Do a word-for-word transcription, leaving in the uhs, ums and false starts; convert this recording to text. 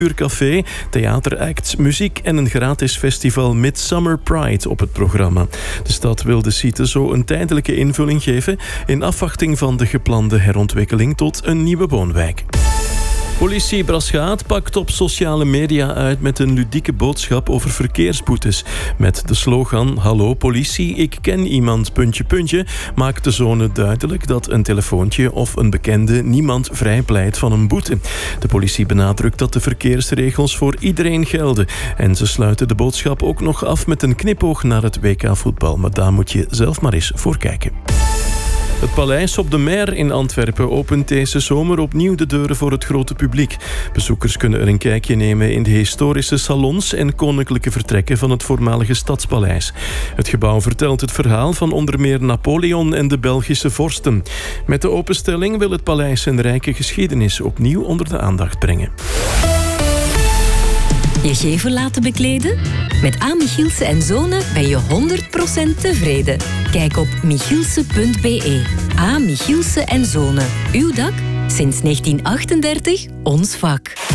Café, theateracts, muziek en een gratis festival Midsummer Pride op het programma. De stad wil de site zo een tijdelijke invulling geven in afwachting van de geplande herontwikkeling tot een nieuwe woonwijk. Politie Braschaat pakt op sociale media uit met een ludieke boodschap over verkeersboetes. Met de slogan Hallo politie, ik ken iemand, puntje puntje, maakt de zone duidelijk dat een telefoontje of een bekende niemand vrijpleit van een boete. De politie benadrukt dat de verkeersregels voor iedereen gelden. En ze sluiten de boodschap ook nog af met een knipoog naar het W K voetbal. Maar daar moet je zelf maar eens voor kijken. Het Paleis op de Mer in Antwerpen opent deze zomer opnieuw de deuren voor het grote publiek. Bezoekers kunnen er een kijkje nemen in de historische salons en koninklijke vertrekken van het voormalige Stadspaleis. Het gebouw vertelt het verhaal van onder meer Napoleon en de Belgische vorsten. Met de openstelling wil het paleis zijn rijke geschiedenis opnieuw onder de aandacht brengen. Je gevel laten bekleden? Met A. Michielsen en Zonen ben je honderd procent tevreden. Kijk op michielsen punt b e. A. Michielsen en Zonen. Uw dak? Sinds negentien achtendertig ons vak.